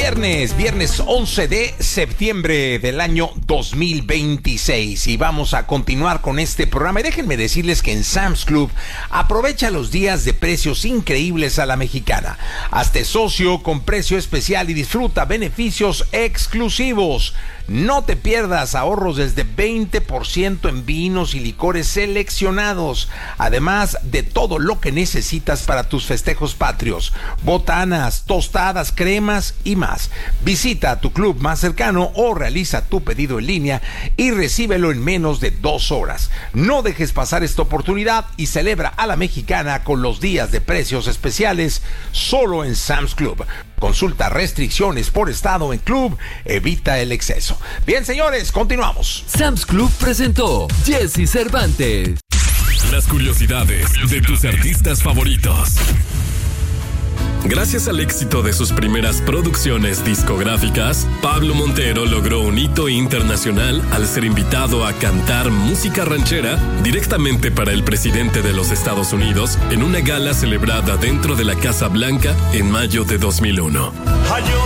viernes 11 de septiembre del año 2026 y vamos a continuar con este programa. Y déjenme decirles que en Sam's Club aprovecha los días de precios increíbles a la mexicana. Hazte socio con precio especial y disfruta beneficios exclusivos. No te pierdas ahorros desde 20% en vinos y licores seleccionados, además de todo lo que necesitas para tus festejos patrios, botanas, tostadas, cremas y más. Visita a tu club más cercano o realiza tu pedido en línea y recíbelo en menos de 2 horas. No dejes pasar esta oportunidad y celebra a la mexicana con los días de precios especiales solo en Sam's Club. Consulta restricciones por estado en club, evita el exceso. Bien, señores, continuamos. Sam's Club presentó Jesse Cervantes. Las curiosidades de tus artistas favoritos. Gracias al éxito de sus primeras producciones discográficas, Pablo Montero logró un hito internacional al ser invitado a cantar música ranchera directamente para el presidente de los Estados Unidos en una gala celebrada dentro de la Casa Blanca en mayo de 2001.